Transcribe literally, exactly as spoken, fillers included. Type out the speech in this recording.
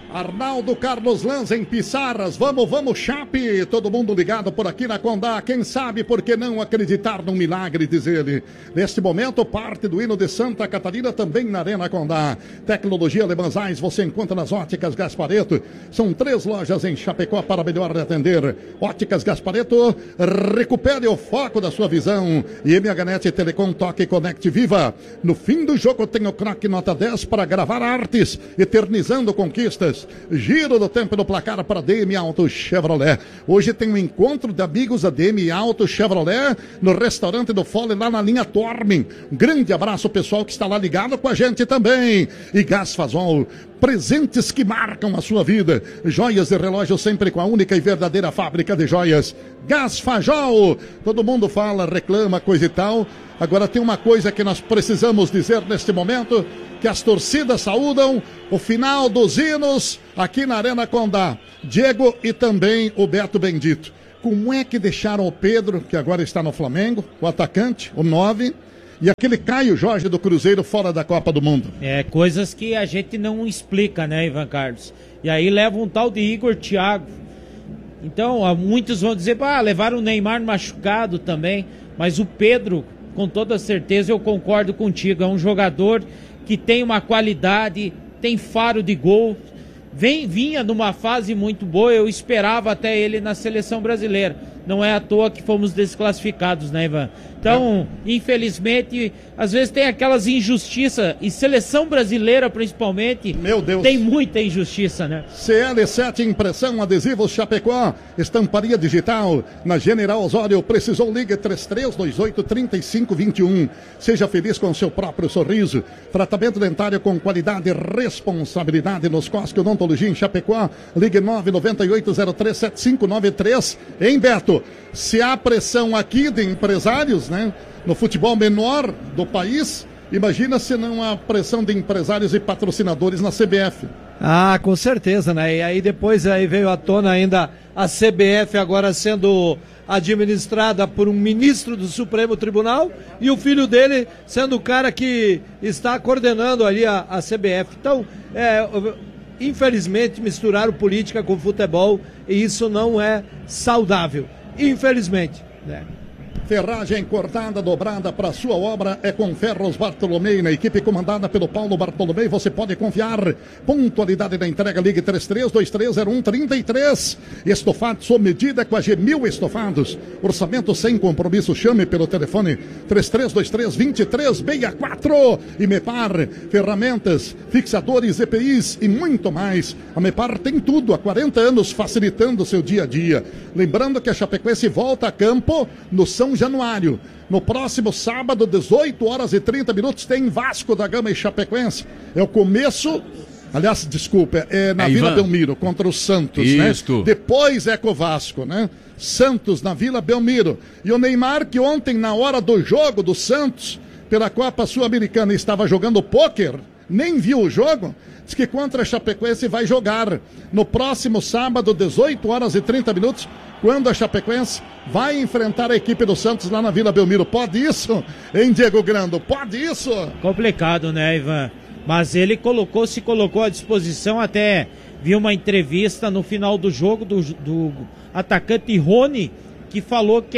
Arnaldo Carlos Lanza em Pissarras, vamos, vamos Chape, todo mundo ligado por aqui na Condá, quem sabe por que não acreditar num milagre, diz ele. Neste momento, parte do hino de Santa Catarina também na Arena Condá. Tecnologia Lemanzais você encontra nas Óticas Gaspareto, são três lojas em Chapecó para melhor atender. Óticas Gaspareto, recupere o foco da sua visão. E M H Net Telecom Toque Connect Viva. No fim do jogo tem o craque nota dez para gravar artes, eternizando conquistas. Giro do tempo no placar para D M Auto Chevrolet. Hoje tem um encontro de amigos da D M Auto Chevrolet no restaurante do Fole, lá na linha Tormen. Um grande abraço ao pessoal que está lá ligado com a gente também. E Gás Fasol, presentes que marcam a sua vida. Joias e relógios sempre com a única e verdadeira fábrica de joias. Gás Fasol. Todo mundo fala, reclama, coisa e tal. Agora tem uma coisa que nós precisamos dizer neste momento, que as torcidas saúdam o final dos hinos aqui na Arena Condá. Diego e também o Beto Bendito. Como é que deixaram o Pedro, que agora está no Flamengo, o atacante, o nove, e aquele Caio Jorge do Cruzeiro fora da Copa do Mundo? É, coisas que a gente não explica, né, Ivan Carlos? E aí leva um tal de Igor Thiago. Então, muitos vão dizer, ah, levaram o Neymar machucado também, mas o Pedro, com toda certeza, eu concordo contigo, é um jogador que tem uma qualidade, tem faro de gol, vem, vinha numa fase muito boa, eu esperava até ele na seleção brasileira. Não é à toa que fomos desclassificados, né, Ivan? Então, é. infelizmente, às vezes tem aquelas injustiças, e seleção brasileira principalmente, meu Deus, tem muita injustiça, né? C L sete Impressão, Adesivos Chapecó, Estamparia Digital, na General Osório, precisou, ligue três três dois oito, três cinco dois um. Seja feliz com o seu próprio sorriso. Tratamento dentário com qualidade e responsabilidade nos Cosque Odontologia em Chapecó, ligue nove nove oito zero três sete cinco nove três. Em Beto, se há pressão aqui de empresários, né, no futebol menor do país, imagina se não há pressão de empresários e patrocinadores na C B F. Ah, com certeza, né? E aí depois aí veio à tona ainda a C B F agora sendo administrada por um ministro do Supremo Tribunal e o filho dele sendo o cara que está coordenando ali a, a C B F. Então, é, infelizmente misturaram política com futebol e isso não é saudável. Infelizmente, né? Ferragem cortada, dobrada para sua obra é com Ferros Bartolomei. Na equipe comandada pelo Paulo Bartolomei, você pode confiar. Pontualidade da entrega, ligue três três dois três zero um três três. Estofados sob medida com a G mil Estofados. Orçamento sem compromisso, chame pelo telefone três três dois três, dois três seis quatro. E Mepar, ferramentas, fixadores, E P Is e muito mais. A Mepar tem tudo há quarenta anos facilitando o seu dia a dia. Lembrando que a Chapecoense volta a campo no São Januário. No próximo sábado, dezoito horas e trinta minutos, tem Vasco da Gama e Chapecoense. É o começo, aliás, desculpa, é na é, Vila Ivan. Belmiro, contra o Santos, Isto. né? Depois é com o Vasco, né? Santos na Vila Belmiro. E o Neymar, que ontem, na hora do jogo do Santos, pela Copa Sul-Americana, estava jogando pôquer, nem viu o jogo, diz que contra a Chapecoense vai jogar no próximo sábado, dezoito horas e trinta minutos, quando a Chapecoense vai enfrentar a equipe do Santos lá na Vila Belmiro. Pode isso, hein, Diego Grando? Pode isso? Complicado, né, Ivan? Mas ele colocou, se colocou à disposição, até vi uma entrevista no final do jogo do, do atacante Rony, que falou que